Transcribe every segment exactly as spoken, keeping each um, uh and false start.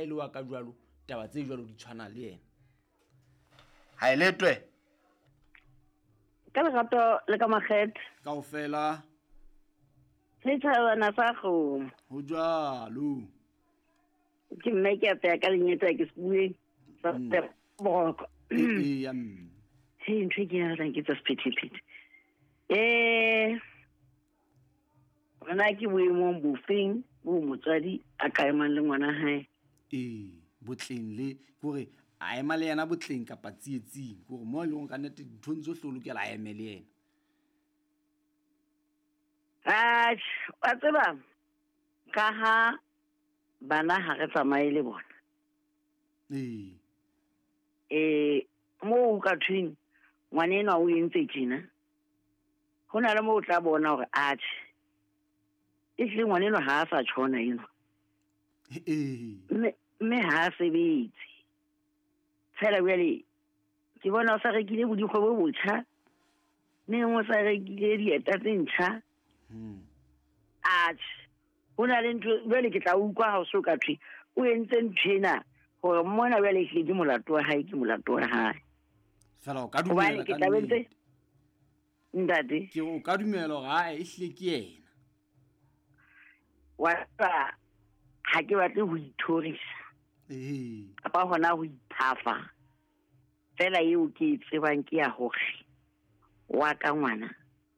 ile wa ka jwalo taba tse jwalo di tshwana le yena ha ile twe ka lerato le ka makgethe kaofela se tsana sa go ho jwalo ke mme ke apea ka lenyetso ke se bue sa boko e ya mme he ntwe ke ya ke tsa speed eh rena ke bue mo bofeng bo motswadi a kaemang le ngwana hae eh botleng le gore a ema le yena botleng ka patsietsing gore mo le go ka nete dithontsho hlo lokela a eme le yena ah wa tseba ka ha bana ha re tsamaye le bona eh eh mo ka twin ngwane ena o entse tjena hona le mo o tla bona hore a tsh e hle ngwane ena ha a sa tshona eno eh me me ha sebetse fela bjale ke bona o sa rekile bodikgwe bo botjha ne mo sa rekile dieta tse ntjha hmm atsh hona le ntwe bjale ke tla ukwa ha o so ka thwe o entse ntjena gore mona bjale ke ke molato wa hae ke molato wa hae fela o ka dumela ke tlabetse ndade ke o ka dumela gore ha e hle ke yena wa tsa ha ke batle ho ithorisa eh apa hona ho iphafa fela eo ke tsebang ke ya hore wa ka ngwana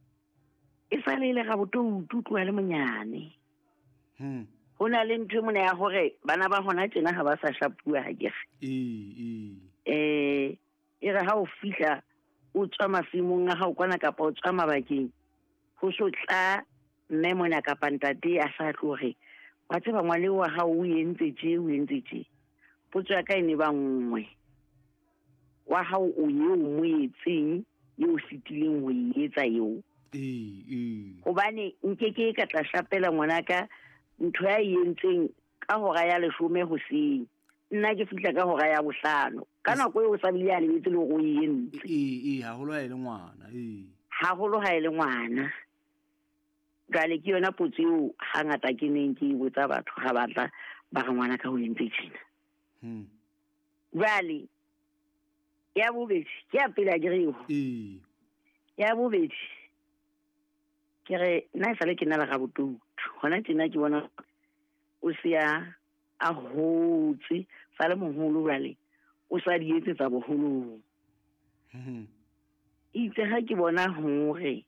e sa le le ga botutu tloa le monyane hmm hona le ntwe mona ya hore bana ba hona tjena ha ba sa shapua ha ke eh eh eh e re ha o fihla o tswa masimong a hao kwana kapa o tswa mabakeng ho so tla mme mona ka pantate a sa tlore wa tseba ngwane wa ha o entse tje o entse tje potso ya ka ene ba nngwe wa ha o ye o moetseng yo sitileng ho etsa yo eh eh hobane nkeke ka tla shapela ngwana ka ntho ya yentseng ka hora ya leshome hoseng nna ke fihla ka hora ya bohlano kana go o sa bile ya lebetse le go yentse eh eh ha holo ha ile ngwana eh ha holo ha ile ngwana gale ke yona potso eo hangata ke neng ke botsa batho ga batla ba ga ngwana ka ho yentse tjena hmm gale ya bobedi ke a pela ke reo eh ya bobedi ke re nna sa le ke nna la ga botutu hona tjena ke bona o se ya a hotse sa le moholo gale o sa di etsetsa boholo hmm itse ha ke bona hore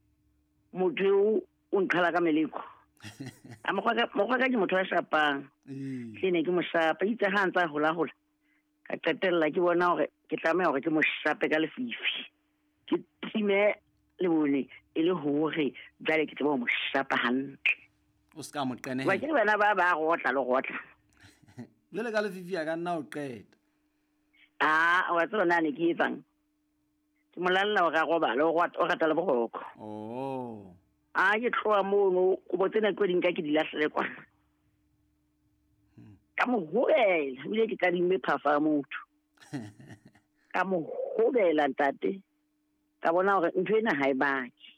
motho o nkhala ka meleko a mo ga mo ga ke motho a shapang eh ke ne ke mo shapa itse ha ntsa hola hola ka qetella ke bona hore ke tlameha hore ke mo shape ka lefifi ke time le bone e le hore jale ke tseba mo shapa hantle o ska mo qene wa ke bana ba ba gotla le gotla jele ka lefifi ya ka nna o qeta ah wa tsona ne ke etsang ke molalla o ga go ba le go o gata le bogoko oh ah ke tloa mono go botsena go dinka ke di lahle kwa ka mo hoela ile ke ka dimme phafa motho ka mo hoela ntate ka bona hore ntwe ena ha e baki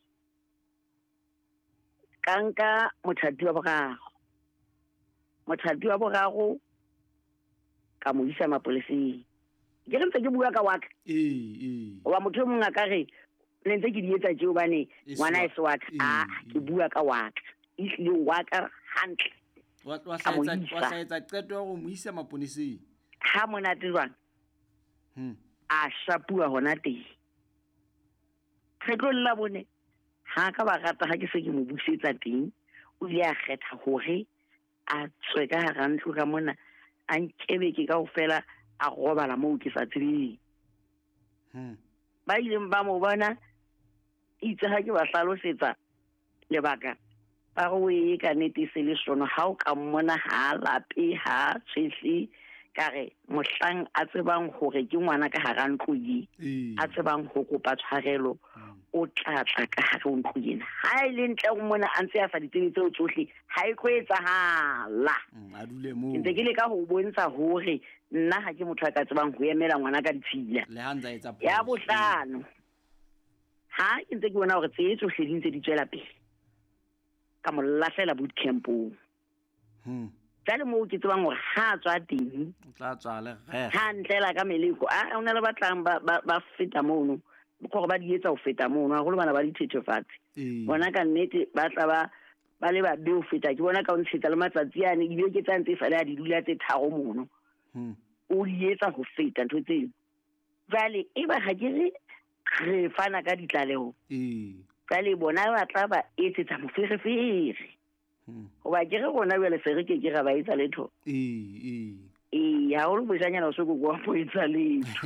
kanka mothati wa bogago mothati wa bogago ka mo isa mapoleseng ke re ntse ke bua ka waka eh eh wa motho mong a ka re le ntse ke di etsa tjeo bane ngwana e se waka a ke bua ka waka e hlile waka hantle wa wa hlaetsa wa hlaetsa qeto ya go mo isa maponeseng ha mona tswang hmm a shapua hona teng kgetlo la bone ha ka ba rata ha ke se ke mo busetsa teng o ile a kgetha hore a tswe ka hara ntlo ka mona a nkebe ke kaofela a robala moo ke sa tsebeng hmm ba ile ba mo bona itse ha ke ba hlalosetsa lebaka ba go e ka nete se le sono ha o ka mmona ha lape ha tshetse kare mohlang a tsebang hore ke ngwana ka hara ntlo ye a tsebang ho kopa tshwarelo o tlatla ka hara ntlo yena ha ile ntle go mona a ntse a sa ditebe tseo tsohle ha e kwetsa hala a dule mo ntse ke le ka ho bontsha hore nna ha ke motho a ka tsebang ho emela ngwana ka ditshila le ha ntse etsa ya bohlano ha ke ntse ke bona hore tse tsohle di ntse di tswela pele ka mo lahlela boot campong hmm jale moo ke tsebang gore ha tswa teng o tla tswa le ge ha ntlela ka meleko a ona le batlang ba ba ba feta mono gore ba di etsa ho feta mono ha go le bana ba dithethefatsi bona ka nnete ba tla ba ba le ba be ho feta ke bona ka o ntshetsa le matsatsi ane di be ke tsa ntse fela di dula tse tharo mono o di etsa ho feta ntho tseno jale e ba ga ke re re fana ka ditlaleho jale bona ba tla ba etsetsa moferefere goba ke re gona bjale se re ke ke ga ba etsa letho ee ha o le bojanyana o soko kwa po etsa letho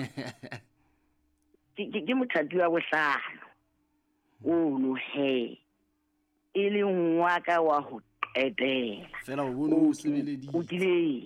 ke mothati wa bohlano ono he e le ngwa ka wa ho qetela fela o bone o sebeleditse o tlile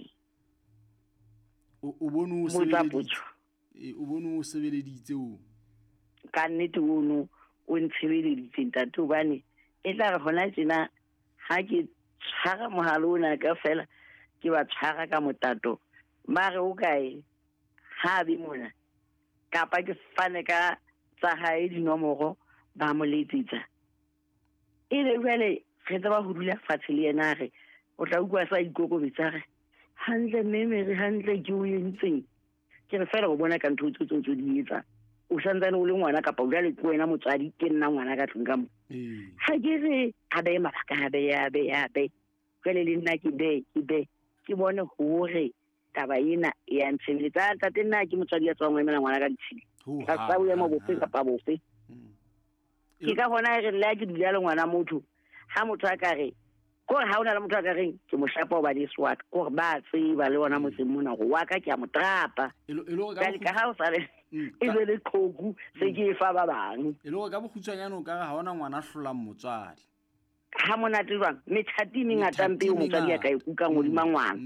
o bone o sebeleditse o bone o sebeleditse o ka nnete ono o ntshebeleditse ntate hobane e tla re hona tjena ha ke tshwara mohalo ona ka fela ke ba tshwara ka motato mare o kae ha be mona kapa ke fane ka tsa hae dinomoro ba mo letsetsa e le jwale re tsaba ho dula fatshe le yena re o tla utlwa sa ikokobetsa re hantle memere hantle ke o entseng ke re fela go bona ka ntho tso tso di etsa o santsane o le ngwana kapa o jale ke wena motswadi ke nna ngwana ka tlong ka mo ha ke re a be mabaka a be ya be ya be jwale le nna ke be ke be ke bone hore taba ena e a ntshebeletsa tate nna ke motswadi ya tswang go emela ngwana ka ditshila ka tsa boemo bofe kapa bofe ke ka gona re le ke dula le ngwana motho ha motho a ka re gore ha ona le motho a ka reng ke mo shapa o ba le swat gore ba tseba le ona motseng mona go wa ka ke a mo trapa jale ka ha o sa le e be le khoku se ke e fa ba bang e le gore ka bokhutswanyane o ka ga ona ngwana hlolang motswadi ha monate jwang methati mengata mpe o motswadi ya ka e kukang godima ngwana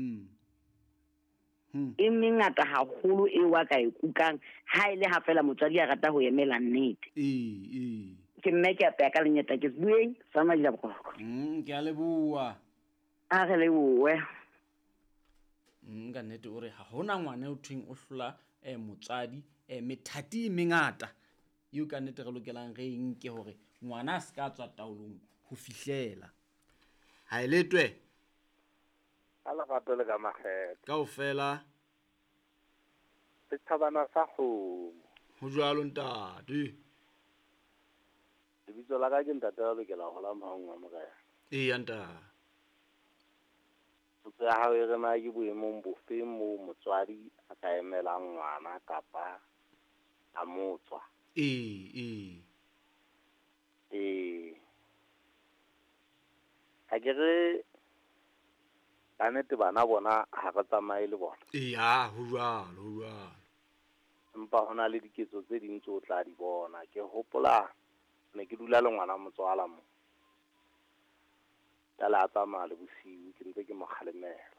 e mengata haholo e wa ka e kukang ha ile ha fela motswadi a rata ho emela nnete ke mme ke apea ka lenyeta ke bueng sa madila bokoko ke a leboa a re leboe ka nnete o re ha hona ngwana o thweng o hlola motswadi methati e mengata eo ka nnete re lokelang re nke hore ngwana a se ka tswa taolong ho fihlela ha e letwe a la gato le ka makgetho kaofela setšhabana sa kgomo ho jwalo ntate lebitso la ka ke ntate a lokela go la maong wa morena ee ya nta potso ya hao e re na ke boemong bofe moo motswadi a ka emelang ngwana kapa a motswa ee ee ee ha ke re ka nnete bana bona ha re tsamaye le bona ee ha ho jwalo ho jwalo empa ho na le diketso tse ding tse o tla di bona ke hopola ne ke dula le ngwana motswala mo ya la tsamaya le bosiu ke ntse ke mo kgalemela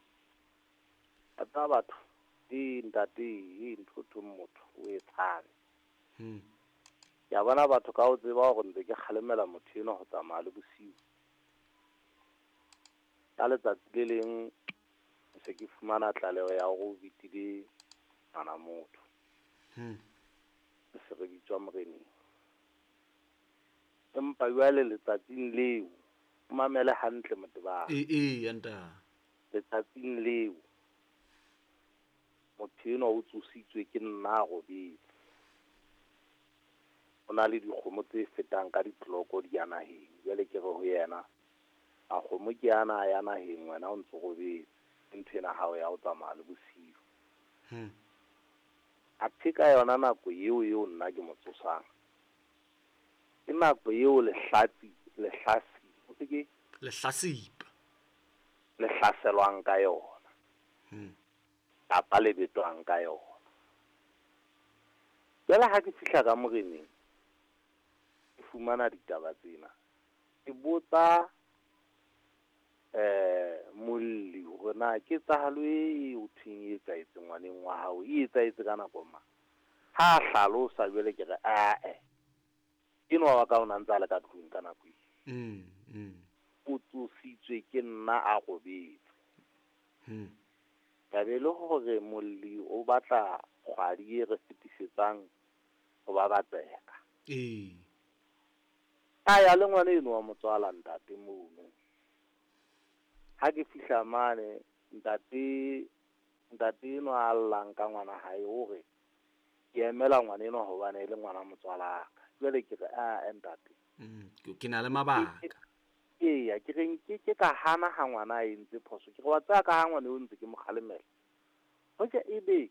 a tsa batho di ntate e ntho motho o e tshane ya bona batho ka o tseba go ntse ke kgalemela motho eno go tsamaya le bosiu ka letsatsi le leng se ke fumana tlaleo ya go bitile ngwana motho se re bitswa moreneng empa jwale letsatsing leo o mamele hantle motebang ee ee ya nta letsatsing leo motho eno o tsositswe ke nna go betse o na le dikgomo tse fetang ka ditloko di ya naheng jwale ke re ho yena a kgomo ke yana ya naheng wena o ntse go betse ntho ena hao ya o tsamaya le bosiu a pheka yona nako eo eo nna ke mo tsosang ke nako eo lehlatsi lehlasi o tseke lehlasipa le hlaselwang ka yona kapa le betwang ka yona jwale ha ke fihla ka moreneng ke fumana ditaba tsena ke botsa eh molli hore na ke tsahalo e o theng e etsaetse ngwaneng wa hao e etsaetse ka nako ma ha hlalosa jwale ke re a e ke no wa ka ona ntse a le ka tlung ka nako e mm mm o tsositswe ke nna a go betse ka be le gore molli o batla kgwadi e re fetisetsang go ba batseka ee a ya le ngwana eno wa motswala ntate mono ha ke fihla mane ntate ntate eno a llang ka ngwana hae hore ke emela ngwana eno hobane e le ngwana motswalaka jwale ke re a ntate ke na le mabaka eya ke reng ke ke ka hana ha ngwana a entse phoso ke re wa tsaya ka ha ngwana o ntse ke mokgalemela ho ke ebe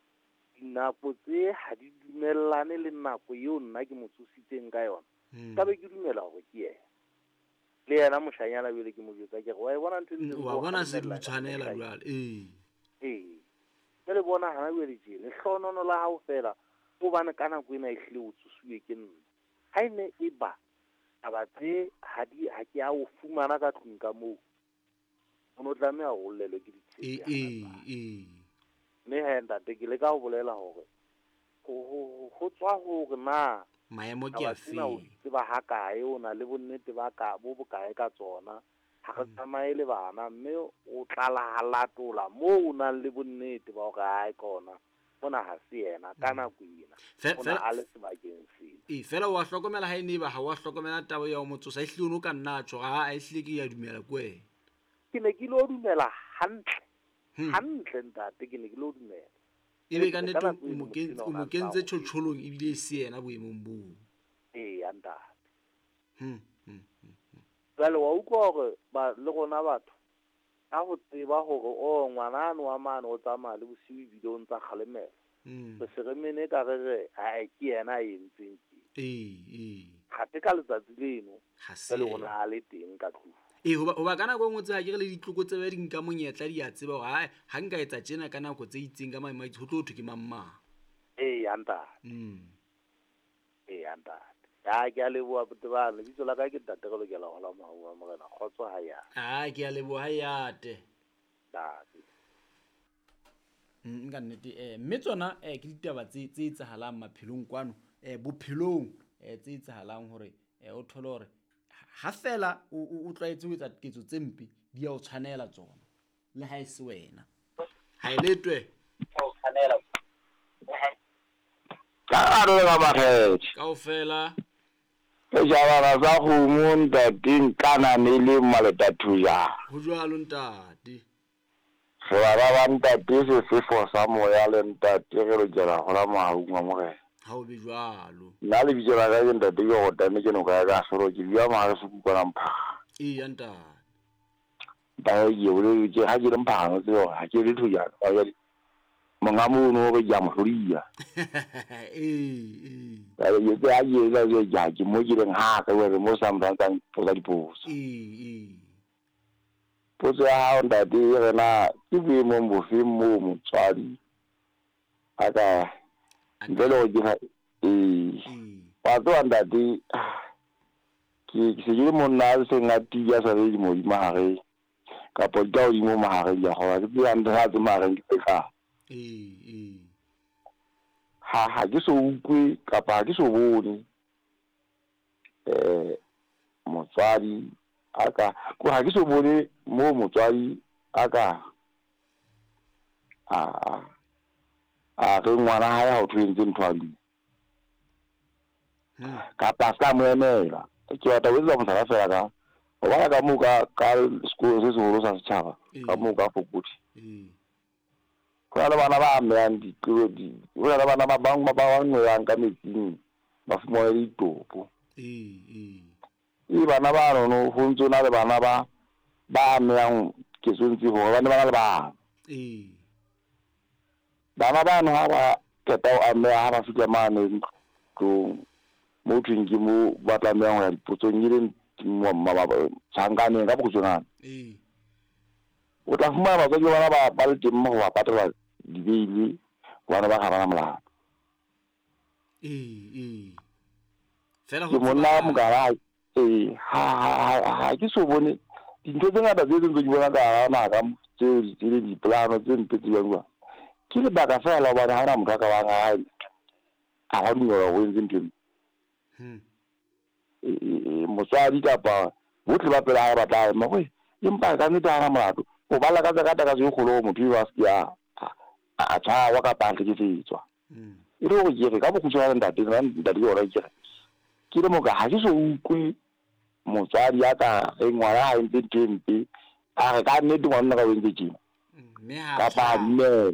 dinako tse ha di dumellane le nako eo nna ke motsositseng ka yona ka be ke dumela hore ke yena le yena moshanyana bile ke mo jwetsa ke re wa e bona ntho ntse wa bona se di tshwanela jwale eh eh le bona hana bile je le hlonono la hao fela o bana ka nako ena e hle o tsusuwe ke nna ha ine e ba abatse ha di ha ke a o fumana ka tlung ka moo o no tlameha ho llelo ke eh eh eh ne ha ntate ke le ka ho bolela hore ho ho tswa hore na maemo ke a fe o tseba ha kae o na le bonnete ba ka bo bokae ka tsona ha re tsamaye le bana mme o tlala halatola mo o na le bonnete ba hore ai kona bona ha se yena kana kuina ona a le sebakeng se e fela wa hlokomela ha ene ba ha wa hlokomela taba ya o motsosa e hlile o no ka nna tsho ga a hlile ke ya dumela kwe ke ne ke lo dumela hantle hantle ntate ke ne ke lo dumela e be ka neto o mo kentse tshotsholoong e bile se yena boemong boo eh anda hm jwale wa utlwa hore ba le gona batho a go tseba gore o ngwana ano wa mane o tsamaya le bosiu ebile o ntsa kgalemela se se re mene ka re re ha ke yena a entseng ke eh eh gape ka letsatsi leno ha se le gona a le teng ka tlung eh hoba hoba kana go ngotse ha ke le ditloko tse ba di nka monyetla di a tseba gore ha ha nka etsa tjena kana go tse itseng ka maimo go tlo thwe ke mamma eh anda mm eh anda ya ke a leboa boteba le bitso la ka ke tate go lokela go la mahu a morena khotso ha ya ah ke a leboa yate tate nka nnete eh mme tsona eh ke ditaba tse tse etsahalang maphelong kwano eh bophelong eh tse etsahalang hore eh o thole hore ha fela o tlwaetse ho etsa ketso tse mpe di ya o tshwanela tsona le ha e se wena ha iletwe o tshwanela ka re ga bakgethe kaofela e jabana za go monta tin kana ne le maletathuya ho jwalo ntate se ba ba ntate se se fosa moya le ntate ge re jela gola maunga mo ge ha o be jwalo nna le bijela ga ntate yo go tane ke no ka ga soro ke bia ma re se kupana mpha e ya ntate ba ye o le ke ha ke re mpha no tso ha ke le thuya ba ya monga mo no go ja mohloriya eh eh ba ye ke a ye la ye ja ke mo ke reng ha ka we mo sa mpa ka pola diposo eh eh potso ya hao ntate re na ke be mo bofe mo motswadi aka ndelo go dira eh wa tlo ntate ke se je mo nna se ngati ya sa le mo di mare ka po ga o mo mare ya go re bi anda ha mare ke ka eh eh ha ha ke so ukwe ka pa ke so bone eh motswadi aka ko ha ke so bone mo motswadi aka a a re ngwana ha ya ho twentse ntwadi ka pa sa mo emela ke wa tawetsa mo tsara fela ka o ba ka mo ka ka school se se ho sa setšhaba ka mo ka fokoti eh ko la bana ba ameang ditlo di o la bana ba bang ba ba ngwe yang ka metsing ba fumola ditopo eh eh e bana ba no no ho ntse na le bana ba ba ameang ke sontsi ho ba ne ba le ba eh bana ba no ha ba keta o amea ha ba fitla mane go mo trinki mo ba tla meang ya dipotso nyile mo mama ba tsangane ka botsona eh o tla fumana ba go bana ba ba le teng mo ba patela di beile bana ba ga bana mola eh eh fela go monna mo gara eh ha ha ke so bone dintho tse ngata tse tse di bona ka na ka tse di tse di plano tse ntse di bua ke le baka fela ba ha ra motho ka ba ga a ga nngwe go ntse ntse hm eh motswadi ka pa botle ba pela ga ba tla mo go impa ka nne ta ga molato o bala ka ka ta ka se go lo motho wa se ya a tsa wa ka pa ke tsetswa hm e re go je ka bo go tswa ntate ntate yo ra ke ke le mo ka ha ke so ukwe motswadi ya ka e ngwana ha ntse tempe a re ka nne di ngwana ka wentse tjena kapa mme